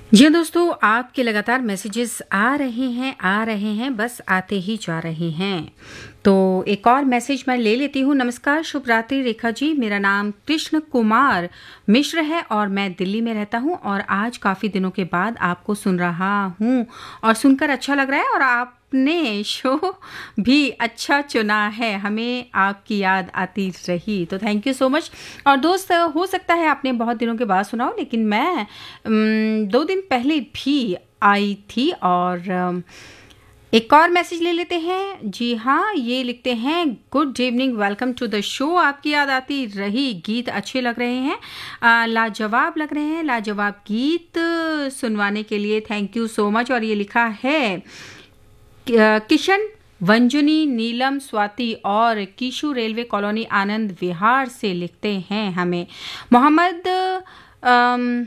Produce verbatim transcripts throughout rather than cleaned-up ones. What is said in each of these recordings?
जी हाँ दोस्तों, आपके लगातार मैसेजेस आ रहे हैं आ रहे हैं बस आते ही जा रहे हैं। तो एक और मैसेज मैं ले लेती हूँ। नमस्कार, शुभ रात्रि रेखा जी। मेरा नाम कृष्ण कुमार मिश्र है और मैं दिल्ली में रहता हूँ और आज काफ़ी दिनों के बाद आपको सुन रहा हूँ और सुनकर अच्छा लग रहा है और आपने शो भी अच्छा चुना है, हमें आपकी याद आती रही। तो थैंक यू सो मच। और दोस्त, हो सकता है आपने बहुत दिनों के बाद सुना हो, लेकिन मैं अम, दो दिन पहले भी आई थी। और अम, एक और मैसेज ले लेते हैं। जी हाँ, ये लिखते हैं, good evening, welcome to the show. आपकी याद आती रही, गीत अच्छे लग रहे हैं, आ, लाजवाब लग रहे हैं, लाजवाब गीत सुनवाने के लिए थैंक यू सो मच। और ये लिखा है किशन, वंजुनी, नीलम, स्वाति और कीशु, रेलवे कॉलोनी, आनंद विहार से लिखते हैं हमें। मोहम्मद अम,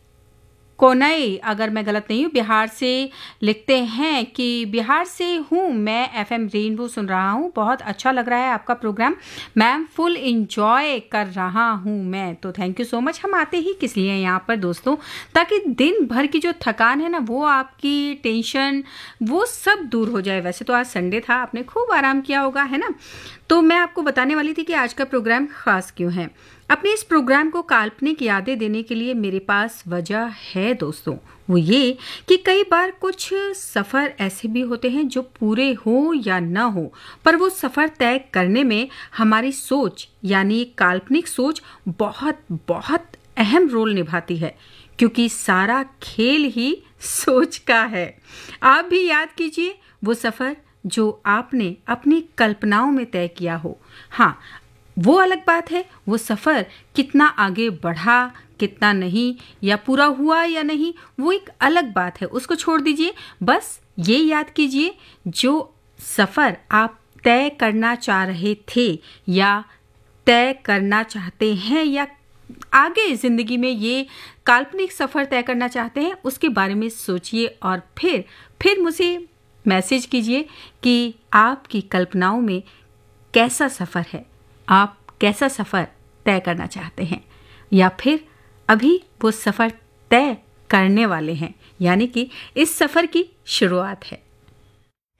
कोनई, अगर मैं गलत नहीं हूँ, बिहार से लिखते हैं कि बिहार से हूँ मैं, एफएम रेनबो सुन रहा हूँ, बहुत अच्छा लग रहा है आपका प्रोग्राम मैम, फुल इंजॉय कर रहा हूँ मैं। तो थैंक यू सो मच। हम आते ही किस लिए यहाँ पर दोस्तों, ताकि दिन भर की जो थकान है ना, वो आपकी टेंशन, वो सब दूर हो जाए। वैसे तो आज संडे था, आपने खूब आराम किया होगा, है ना। तो मैं आपको बताने वाली थी कि आज का प्रोग्राम खास क्यों है। अपने इस प्रोग्राम को काल्पनिक यादें देने के लिए मेरे पास वजह है दोस्तों। वो ये कि कई बार कुछ सफ़र ऐसे भी होते हैं जो पूरे हो या ना हो, पर वो सफ़र तय करने में हमारी सोच, यानी काल्पनिक सोच, बहुत बहुत अहम रोल निभाती है, क्योंकि सारा खेल ही सोच का है। आप भी याद कीजिए वो सफ़र जो आपने अपनी कल्पनाओं में तय किया हो। हाँ, वो अलग बात है वो सफ़र कितना आगे बढ़ा, कितना नहीं, या पूरा हुआ या नहीं, वो एक अलग बात है, उसको छोड़ दीजिए। बस ये याद कीजिए जो सफ़र आप तय करना चाह रहे थे या तय करना चाहते हैं, या आगे ज़िंदगी में ये काल्पनिक सफ़र तय करना चाहते हैं, उसके बारे में सोचिए और फिर फिर मुझे मैसेज कीजिए कि आपकी कल्पनाओं में कैसा सफ़र है, आप कैसा सफ़र तय करना चाहते हैं, या फिर अभी वो सफ़र तय करने वाले हैं, यानी कि इस सफ़र की शुरुआत है।